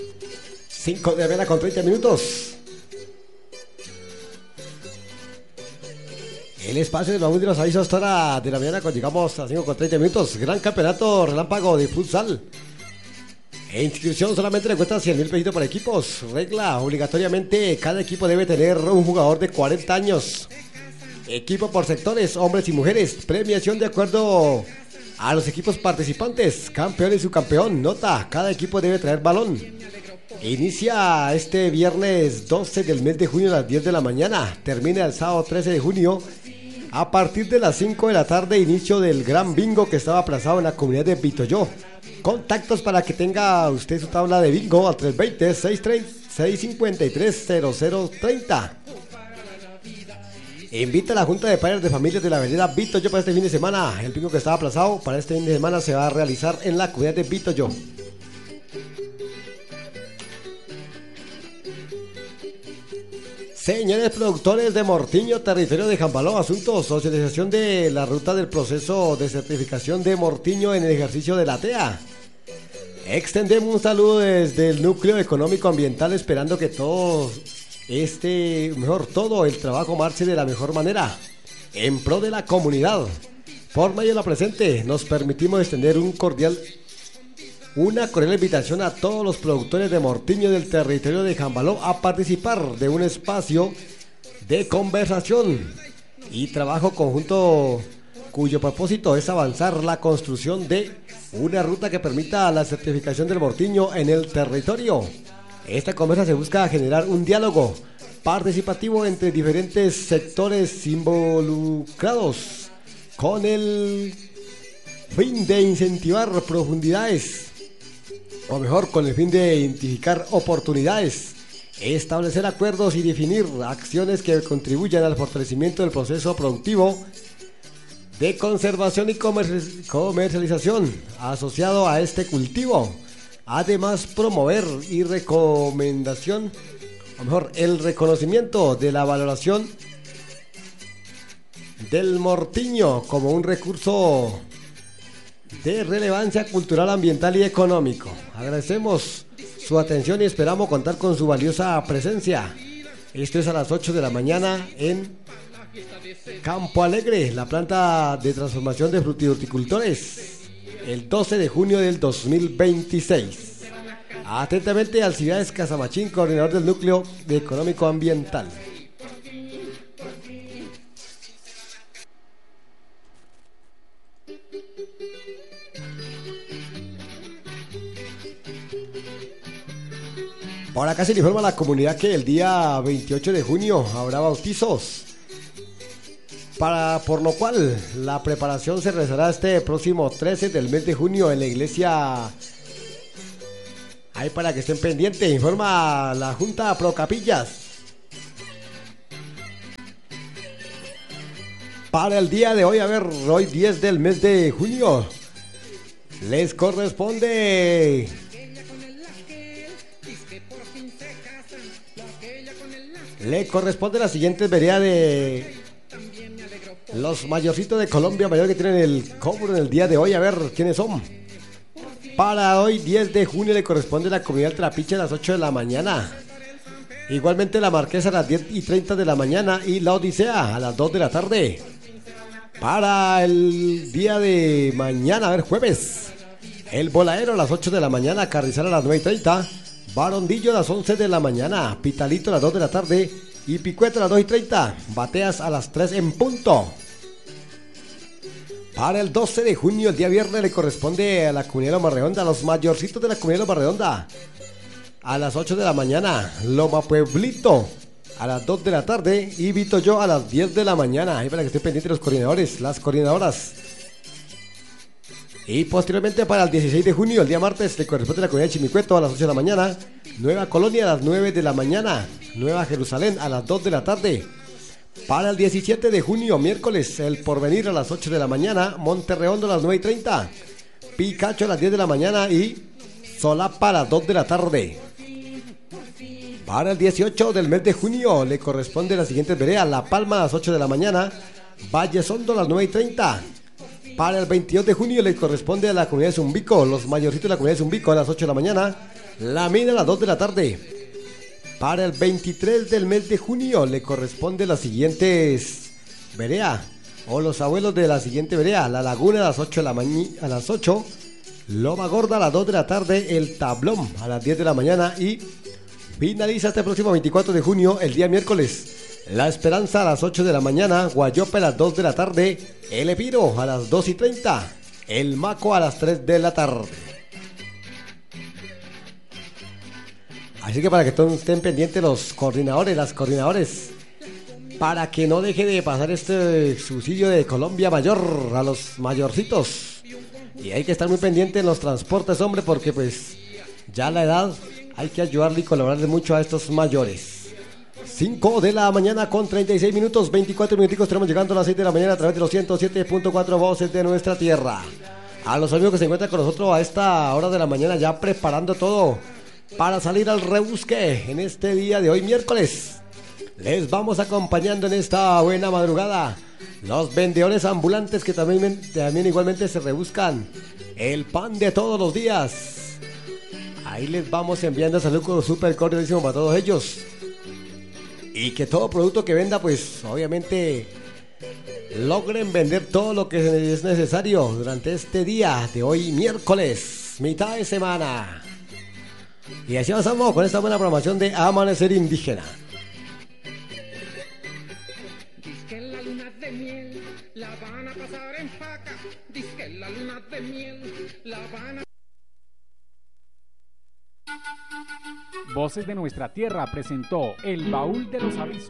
5 de la mañana con 30 minutos. El espacio de Baúl de los avisos hasta hora de la mañana cuando llegamos a las 5 con 30 minutos. Gran campeonato relámpago de futsal. E inscripción solamente le cuesta 100.000 pesitos para equipos. Regla, obligatoriamente cada equipo debe tener un jugador de 40 años. Equipo por sectores, hombres y mujeres. Premiación de acuerdo a los equipos participantes. Campeón y subcampeón. Nota, cada equipo debe traer balón. Inicia este viernes 12 del mes de junio a las 10 de la mañana. Termina el sábado 13 de junio a partir de las 5 de la tarde. Inicio del gran bingo que estaba aplazado en la comunidad de Vitoyó. Contactos para que tenga usted su tabla de bingo al 320-653-0030. Invita a la Junta de Padres de Familias de la Avenida Vitoyó para este fin de semana. El bingo que estaba aplazado para este fin de semana se va a realizar en la comunidad de Vitoyó. Señores productores de Mortiño, territorio de Jambaló, asuntos, socialización de la ruta del proceso de certificación de Mortiño en el ejercicio de la TEA. Extendemos un saludo desde el núcleo económico ambiental, esperando que todo el trabajo marche de la mejor manera, en pro de la comunidad. Por medio de la presente, nos permitimos extender una cordial invitación a todos los productores de Mortiño del territorio de Jambaló a participar de un espacio de conversación y trabajo conjunto cuyo propósito es avanzar la construcción de una ruta que permita la certificación del Mortiño en el territorio. Esta conversa se busca generar un diálogo participativo entre diferentes sectores involucrados con el fin de incentivar profundidades, o mejor, con el fin de identificar oportunidades, establecer acuerdos y definir acciones que contribuyan al fortalecimiento del proceso productivo de conservación y comercialización asociado a este cultivo. Además, promover y recomendación, o mejor, el reconocimiento de la valoración del Mortiño como un recurso de relevancia cultural, ambiental y económico. Agradecemos su atención y esperamos contar con su valiosa presencia. Esto es a las 8 de la mañana en Campo Alegre, la planta de transformación de frutihorticultores, el 12 de junio del 2026. Atentamente, Alcibiades Casamachín, coordinador del núcleo de económico ambiental. Por acá se le informa a la comunidad que el día 28 de junio habrá bautizos, por lo cual la preparación se realizará este próximo 13 del mes de junio en la iglesia. Ahí para que estén pendientes, informa la Junta Pro Capillas. Para el día de hoy, hoy 10 del mes de junio, les corresponde la siguiente vereda de los mayorcitos de Colombia Mayor que tienen el cobro en el día de hoy. A ver quiénes son. Para hoy 10 de junio le corresponde la comunidad Trapiche a las 8 de la mañana. Igualmente la Marquesa a las 10:30 de la mañana y la Odisea a las 2 de la tarde. Para el día de mañana, a ver, jueves, el Volaero a las 8 de la mañana, Carrizal a las 9:30. Barondillo a las 11 de la mañana, Pitalito a las 2 de la tarde y Picueta a las 2:30, Bateas a las 3 en punto. Para el 12 de junio, el día viernes, le corresponde a la comunidad de Loma Redonda, a los mayorcitos de la comunidad de Loma Redonda, a las 8 de la mañana, Loma Pueblito a las 2 de la tarde y Vitoyó a las 10 de la mañana. Ahí para que estén pendientes los coordinadores, las coordinadoras. Y posteriormente para el 16 de junio, el día martes, le corresponde a la comunidad de Chimicueto a las 8 de la mañana, Nueva Colonia a las 9 de la mañana, Nueva Jerusalén a las 2 de la tarde. Para el 17 de junio, miércoles, El Porvenir a las 8 de la mañana, Monterredondo a las 9:30, Picacho a las 10 de la mañana y Solapa a las 2 de la tarde. Para el 18 del mes de junio, le corresponde la siguiente vereda: La Palma a las 8 de la mañana, Vallesondo a las 9:30. Para el 22 de junio le corresponde a la comunidad de Zumbico, los mayorcitos de la comunidad de Zumbico a las 8 de la mañana, La Mina a las 2 de la tarde. Para el 23 del mes de junio le corresponde las siguientes vereda, o los abuelos de la siguiente vereda. La Laguna a las 8 de la a las 8. Loma Gorda a las 2 de la tarde. El Tablón a las 10 de la mañana. Y finaliza este próximo 24 de junio, el día miércoles, La Esperanza a las 8 de la mañana. Guayope a las 2 de la tarde. El Epiro a las 2:30. El Maco a las 3 de la tarde. Así que para que todos estén pendientes los coordinadores, las coordinadores, para que no deje de pasar este subsidio de Colombia Mayor a los mayorcitos. Y hay que estar muy pendiente en los transportes, hombre, porque pues ya la edad hay que ayudarle y colaborarle mucho a estos mayores. 5 de la mañana con 36 minutos, 24 minuticos, estaremos llegando a las 6 de la mañana a través de los 107.4 voces de nuestra tierra. A los amigos que se encuentran con nosotros a esta hora de la mañana ya preparando todo para salir al rebusque en este día de hoy miércoles. Les vamos acompañando en esta buena madrugada. Los vendedores ambulantes que también igualmente se rebuscan el pan de todos los días. Ahí les vamos enviando saludos súper cordialísimos para todos ellos. Y que todo producto que venda, pues obviamente logren vender todo lo que es necesario durante este día de hoy miércoles, mitad de semana. Y así avanzamos con esta buena programación de Amanecer Indígena. Disque la luna de miel la van a pasar en paca. Disque la luna de miel la van a... Voces de Nuestra Tierra presentó El Baúl de los Avisos.